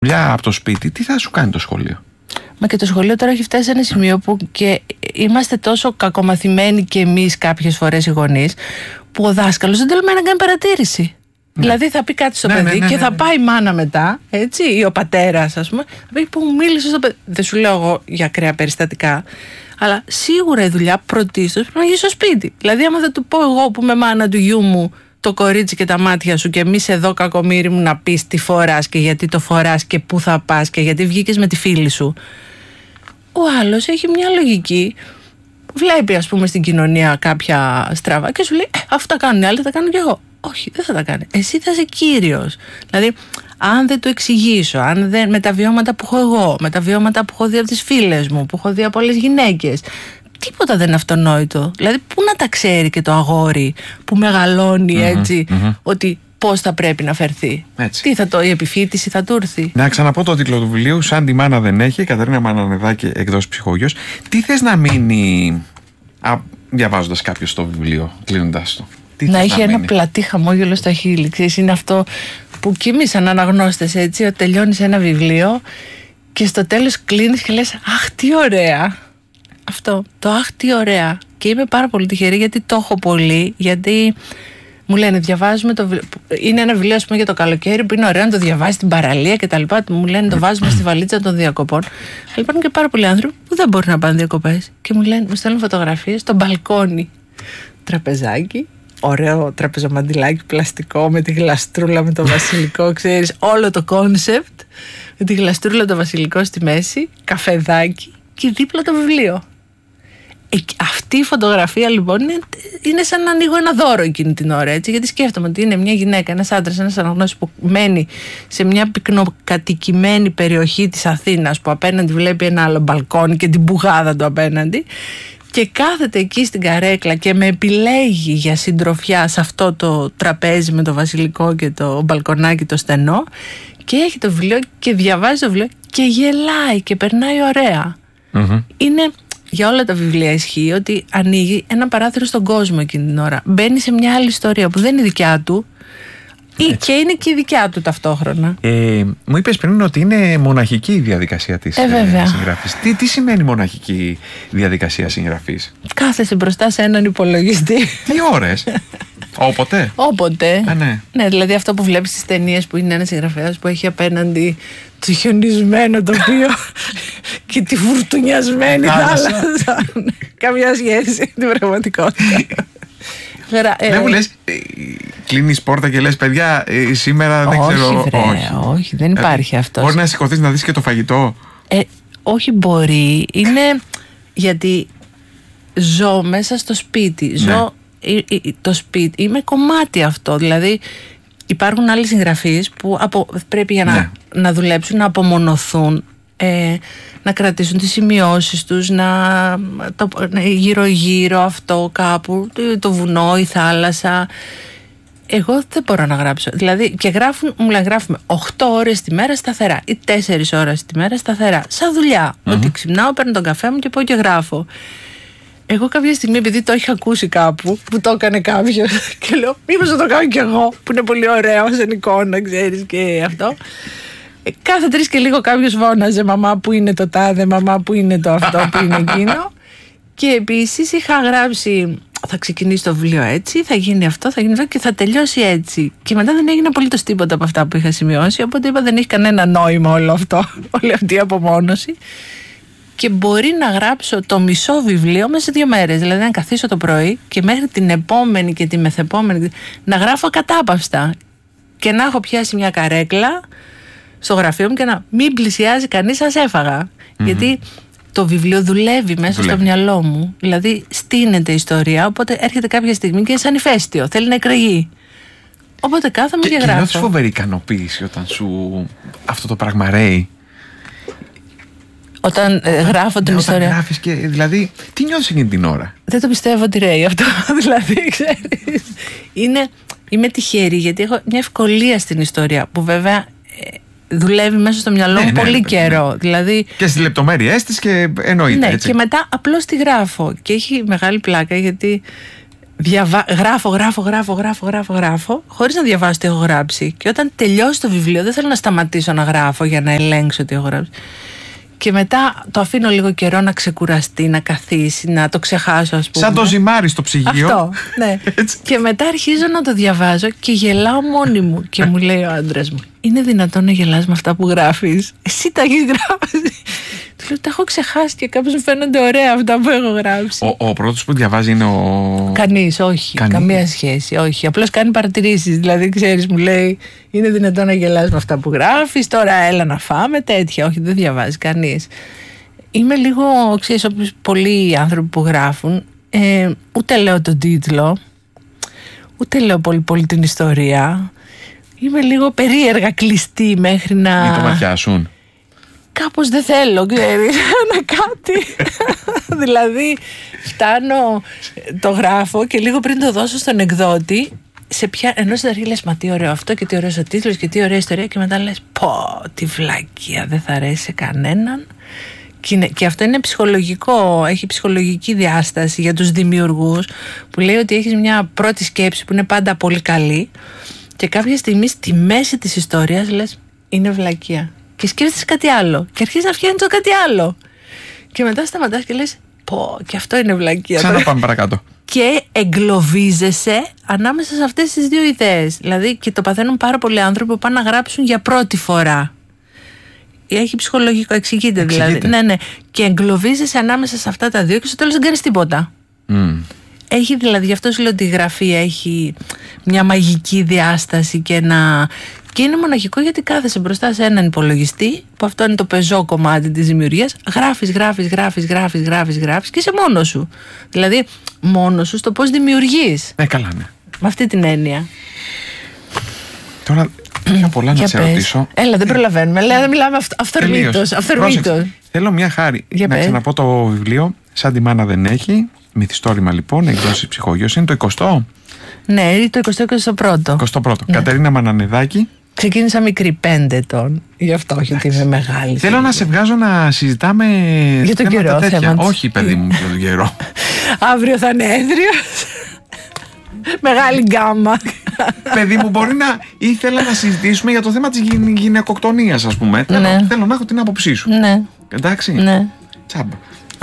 δουλειά από το σπίτι, τι θα σου κάνει το σχολείο? Μα και το σχολείο τώρα έχει φτάσει σε ένα σημείο που και είμαστε τόσο κακομαθημένοι κι εμείς κάποιες φορές οι γονείς, που ο δάσκαλος δεν τολμάει να κάνει παρατήρηση. Ναι. Δηλαδή θα πει κάτι στο παιδί και θα πάει η μάνα μετά, έτσι, ή ο πατέρας, ας πούμε, θα πει που μίλησε στο παιδί. Δεν σου λέω εγώ για ακραία περιστατικά, αλλά σίγουρα η δουλειά πρωτίστως πρέπει να γίνει στο σπίτι. Δηλαδή, άμα θα του πω εγώ που είμαι μάνα του γιού μου, το κορίτσι και τα μάτια σου, και εμείς εδώ, κακομοίρη μου, να πεις τι φοράς και γιατί το φοράς και πού θα πας και γιατί βγήκες με τη φίλη σου. Ο άλλος έχει μια λογική. Βλέπει, ας πούμε, στην κοινωνία κάποια στραβά και σου λέει: αυτό τα κάνουν οι άλλοι, θα τα κάνω κι εγώ. Όχι, δεν θα τα κάνει. Εσύ θα είσαι κύριος. Δηλαδή, αν δεν το εξηγήσω, αν δεν, με τα βιώματα που έχω εγώ, με τα βιώματα που έχω δει από τις φίλες μου, που έχω δει από άλλες γυναίκες, τίποτα δεν είναι αυτονόητο. Δηλαδή, πού να τα ξέρει και το αγόρι που μεγαλώνει έτσι, ότι πώς θα πρέπει να φερθεί. Έτσι. Τι θα η επιφύτηση θα του έρθει. Να ξαναπώ το τίτλο του βιβλίου: Σαν τη μάνα δεν έχει, Κατερίνα Μανανεδάκη, εκδόσεις Ψυχόγειος. Τι θες να μείνει διαβάζοντας κάποιος το βιβλίο, κλείνοντας το? Να έχει ένα πλατή χαμόγελο στα χείλη. Ξέρεις, είναι αυτό που κι εμείς σαν αναγνώστες, έτσι, ότι τελειώνεις ένα βιβλίο και στο τέλος κλείνεις και λες: αχ, τι ωραία. Αυτό, το αχ, τι ωραία. Και είμαι πάρα πολύ τυχερή γιατί το έχω πολύ, γιατί μου λένε διαβάζουμε το βιβλίο. Είναι ένα βιβλίο, ας πούμε, για το καλοκαίρι που είναι ωραίο να το διαβάσει στην παραλία κτλ. Μου λένε το βάζουμε στη βαλίτσα των διακοπών. Αλλά υπάρχουν και πάρα πολλοί άνθρωποι που δεν μπορούν να πάνε διακοπές και μου στέλνουν φωτογραφίες στο μπαλκόνι. Τραπεζάκι, ωραίο τραπεζομαντιλάκι πλαστικό με τη γλαστρούλα με το βασιλικό, ξέρεις, όλο το κόνσεπτ, με τη γλαστρούλα το βασιλικό στη μέση, καφεδάκι και δίπλα το βιβλίο. Αυτή η φωτογραφία λοιπόν είναι σαν να ανοίγω ένα δώρο εκείνη την ώρα, έτσι, γιατί σκέφτομαι ότι είναι μια γυναίκα, ένας άντρας, ένας αναγνώστης που μένει σε μια πυκνοκατοικημένη περιοχή της Αθήνας, που απέναντι βλέπει ένα άλλο μπαλκόνι και την μπουγάδα του απέναντι, και κάθεται εκεί στην καρέκλα και με επιλέγει για συντροφιά σε αυτό το τραπέζι με το βασιλικό και το μπαλκονάκι το στενό, και έχει το βιβλίο και διαβάζει το βιβλίο και γελάει και περνάει ωραία. Είναι, για όλα τα βιβλία ισχύει ότι ανοίγει ένα παράθυρο στον κόσμο εκείνη την ώρα. Μπαίνει σε μια άλλη ιστορία που δεν είναι δικιά του και είναι και η δικιά του ταυτόχρονα. Μου είπες πριν ότι είναι μοναχική η διαδικασία της συγγραφής. Τι σημαίνει μοναχική διαδικασία συγγραφής? Κάθεσαι μπροστά σε έναν υπολογιστή. Τι ώρες? Όποτε. Όποτε. Ναι, δηλαδή αυτό που βλέπεις στις ταινίες που είναι ένας συγγραφέας που έχει απέναντι το χιονισμένο τοπίο και τη φουρτουνιασμένη θάλασσα. Καμιά σχέση την πραγματικότητα. Δεν μου λες, κλείνεις πόρτα και λες παιδιά, σήμερα δεν ξέρω. Όχι, δεν υπάρχει αυτό. Μπορεί να σηκωθείς να δεις και το φαγητό? Όχι, μπορεί. Είναι γιατί ζω μέσα στο σπίτι. Ζω το σπίτι. Είμαι κομμάτι αυτό. Δηλαδή υπάρχουν άλλοι συγγραφείς που πρέπει για να δουλέψουν, να απομονωθούν, να κρατήσουν τις σημειώσεις τους, γύρω-γύρω αυτό κάπου, το βουνό, η θάλασσα. Εγώ δεν μπορώ να γράψω. Δηλαδή, και μου λένε γράφουμε 8 ώρες τη μέρα σταθερά ή 4 ώρες τη μέρα σταθερά. Σαν δουλειά. Ότι ξυπνάω, παίρνω τον καφέ μου και πάω και γράφω. Εγώ κάποια στιγμή, επειδή το είχα ακούσει κάπου που το έκανε κάποιος, και λέω, μήπως θα το κάνω κι εγώ, που είναι πολύ ωραίο σαν εικόνα, ξέρεις, και αυτό. Κάθε 3 και λίγο κάποιος φώναζε μαμά που είναι το τάδε, μαμά που είναι το αυτό, που είναι εκείνο. Και επίσης είχα γράψει, θα ξεκινήσει το βιβλίο έτσι, θα γίνει αυτό, θα γίνει αυτό και θα τελειώσει έτσι. Και μετά δεν έγινε απολύτως τίποτα από αυτά που είχα σημειώσει, οπότε είπα δεν έχει κανένα νόημα όλο αυτό, όλη αυτή η απομόνωση. Και μπορεί να γράψω το μισό βιβλίο μέσα σε 2 μέρες. Δηλαδή να καθίσω το πρωί και μέχρι την επόμενη και τη μεθεπόμενη να γράφω κατάπαυστα. Και να έχω πιάσει μια καρέκλα στο γραφείο μου και να μην πλησιάζει κανείς, σας έφαγα. Γιατί το βιβλίο δουλεύει μέσα στο μυαλό μου. Δηλαδή στείνεται η ιστορία, οπότε έρχεται κάποια στιγμή και είναι σαν ηφαίστειο. Θέλει να εκραγεί. Οπότε κάθομαι και γράφω. Και νιώθεις φοβερή ικανοποίηση όταν σου αυτό το πράγμα ρέει? Όταν γράφω την ιστορία. Όταν γράφεις και, δηλαδή, τι νιώθεις εκείνη την ώρα? Δεν το πιστεύω ότι ρέει αυτό. Δηλαδή, ξέρεις. Είμαι τυχερή γιατί έχω μια ευκολία στην ιστορία που βέβαια δουλεύει μέσα στο μυαλό μου πολύ καιρό. Δηλαδή, και στις λεπτομέρειές της και εννοείται. Ναι, έτσι. Και μετά απλώς τη γράφω. Και έχει μεγάλη πλάκα γιατί Γράφω, χωρίς να διαβάσω τι έχω γράψει. Και όταν τελειώσει το βιβλίο, δεν θέλω να σταματήσω να γράφω για να ελέγξω τι έχω γράψει. Και μετά το αφήνω λίγο καιρό να ξεκουραστεί, να καθίσει, να το ξεχάσω, ας πούμε. Σαν το ζυμάρι στο ψυγείο. Αυτό, ναι. Και μετά αρχίζω να το διαβάζω και γελάω μόνη μου. Και μου λέει ο άντρας μου: είναι δυνατόν να γελάς με αυτά που γράφεις? Εσύ τα έχεις γράψει? Του λέω: τα έχω ξεχάσει και κάπως μου φαίνονται ωραία αυτά που έχω γράψει. Ο πρώτος που διαβάζει είναι ο. Κανείς, όχι. Καμία σχέση. Όχι. Απλώς κάνει παρατηρήσεις. Δηλαδή, ξέρεις, μου λέει: είναι δυνατόν να γελάς με αυτά που γράφεις? Τώρα έλα να φάμε, τέτοια. Όχι, δεν διαβάζει κανείς. Είμαι λίγο, ξέρεις, όπως πολλοί άνθρωποι που γράφουν, ούτε λέω τον τίτλο, ούτε λέω πολύ την ιστορία. Είμαι λίγο περίεργα κλειστή μέχρι να. Μην το ματιάσουν. Κάπως δεν θέλω, ξέρεις, να κάτι. Δηλαδή, φτάνω, το γράφω και λίγο πριν το δώσω στον εκδότη, ενώ στην αρχή λες, μα τι ωραίο αυτό και τι ωραίος ο τίτλος και τι ωραία ιστορία, και μετά λες, πω, τι βλακεία, δεν θα αρέσει σε κανέναν. Και αυτό είναι ψυχολογικό, έχει ψυχολογική διάσταση για τους δημιουργούς, που λέει ότι έχεις μια πρώτη σκέψη που είναι πάντα πολύ καλή και κάποια στιγμή στη μέση της ιστορίας λες, είναι βλακεία. Και σκέφτεσαι κάτι άλλο. Και αρχίζεις να φτιάχνεις το κάτι άλλο. Και μετά σταματάς και λες, πω, και αυτό είναι βλακεία. Ξαναπάμε παρακάτω. Και εγκλωβίζεσαι ανάμεσα σε αυτές τις δύο ιδέες. Δηλαδή, και το παθαίνουν πάρα πολλοί άνθρωποι που πάνε να γράψουν για πρώτη φορά. Έχει ψυχολογικό, εξηγείται δηλαδή. Ναι. Και εγκλωβίζεσαι ανάμεσα σε αυτά τα δύο και στο τέλος δεν κάνεις τίποτα. Έχει δηλαδή, γι' αυτό σου λέω ότι η γραφή έχει μια μαγική διάσταση και είναι μοναχικό, γιατί κάθεσαι μπροστά σε έναν υπολογιστή, που αυτό είναι το πεζό κομμάτι της δημιουργίας. Γράφεις και είσαι μόνος σου. Δηλαδή, μόνος σου στο πώς δημιουργείς. Καλά, ναι. Με αυτή την έννοια. Τώρα, είχα πολλά να σε ρωτήσω. Έλα, δεν προλαβαίνουμε. Δεν μιλάμε αυθορμήτως. Θέλω μια χάρη να ξαναπώ το βιβλίο. Σαν τη μάνα δεν έχει. Μυθιστόρημα λοιπόν, εκδόσεις Ψυχογειός. Είναι το 20ο. Ναι, το 20ο-21ο. 21ο. Ναι. Κατερίνα Μανανεδάκη. Ξεκίνησα μικρή, 5 ετών. Γι' αυτό, όχι ότι είμαι μεγάλη. Θέλω να σε βγάζω να συζητάμε για τον καιρό. Όχι, παιδί μου, για τον καιρό. Αύριο θα είναι έδριος. Μεγάλη γκάμα. Παιδί μου, μπορεί να ήθελα να συζητήσουμε για το θέμα της γυναικοκτονίας, ας πούμε. Ναι. Θέλω να έχω την άποψή σου. Ναι. Εντάξει. Ναι. Τσάμπα.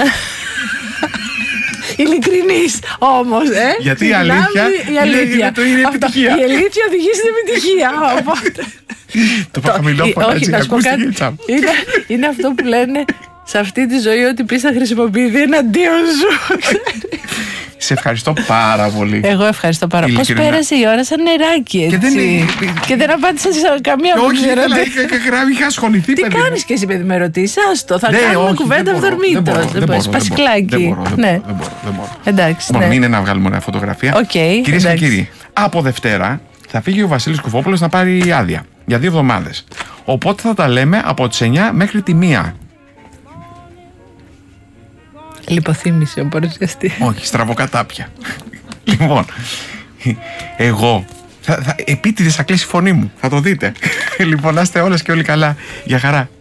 Ειλικρινής όμως, γιατί η αλήθεια είναι επιτυχία. Η αλήθεια οδηγεί στην επιτυχία. Το παχαμηλόφωνο έτσι ακούστηκε. Είναι αυτό που λένε σε αυτή τη ζωή, ότι πεις θα χρησιμοποιηθεί εναντίον σου. Σε ευχαριστώ πάρα πολύ. Εγώ ευχαριστώ πάρα πολύ. Πώς πέρασε η ώρα σαν νεράκι, έτσι. Και δεν απάντησα σε καμία από τις ερωτήσεις. Όχι, είχα ασχοληθεί. Τι κάνεις και εσύ, παιδί, με ρωτήσεις? Άστο, θα κάνουμε κουβέντα αυθορμήτως. Σπασικλάκι. Δεν μπορώ. Εντάξει. Μόνο είναι να βγάλουμε μια φωτογραφία. Κυρίες και κύριοι, από Δευτέρα θα φύγει ο Βασίλης Κουφόπουλος να πάρει άδεια για 2 εβδομάδες. Οπότε θα τα λέμε από τις 9 μέχρι τη 1. Λιποθύμησε ο παρουσιαστής. Όχι, στραβοκατάπια. Λοιπόν, εγώ επίτηδες θα κλείσει η φωνή μου. Θα το δείτε. Λοιπόν, να είστε όλες και όλοι καλά. Για χαρά.